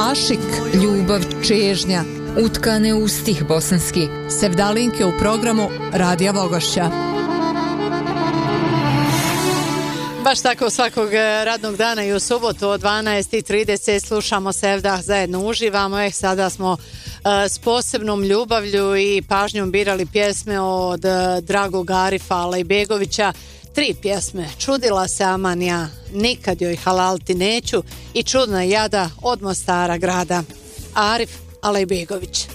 Ašik, ljubav, čežnja, utkane u stih bosanski. Sevdalinke u programu Radija Vogošća. Baš tako svakog radnog dana i u subotu od 12:30 slušamo Sevdah, zajedno uživamo. Sada smo s posebnom ljubavlju i pažnjom birali pjesme od dragog Arifa Alajbegovića. 3 pjesme: Čudila se Amanija, Nikad joj halalti neću i Čudna jada od Mostara grada. Arif Alajbegović.